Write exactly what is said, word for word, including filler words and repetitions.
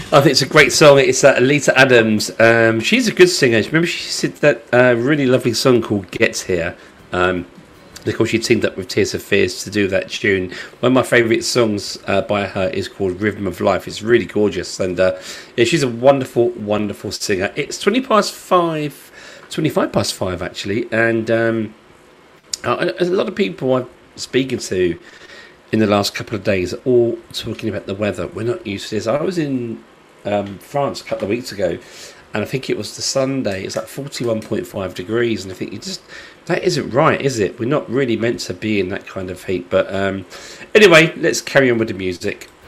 I think it's a great song. It's uh, Alita Adams. Um, she's a good singer. Remember, she did that uh, really lovely song called "Gets Here." Um, of course, she teamed up with Tears for Fears to do that tune. One of my favourite songs uh, by her is called "Rhythm of Life." It's really gorgeous, and uh, yeah, she's a wonderful, wonderful singer. It's twenty past five, twenty-five past five actually, and um, uh, a lot of people I'm speaking to in the last couple of days are all talking about the weather. We're not used to this. I was in um, France a couple of weeks ago, and I think it was the Sunday. It's like forty-one point five degrees, and I think you just that isn't right, is it? We're not really meant to be in that kind of heat. But um, anyway, let's carry on with the music.